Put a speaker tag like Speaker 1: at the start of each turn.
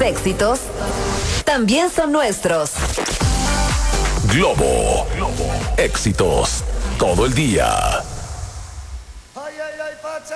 Speaker 1: éxitos también son nuestros.
Speaker 2: Globo. Éxitos todo el día.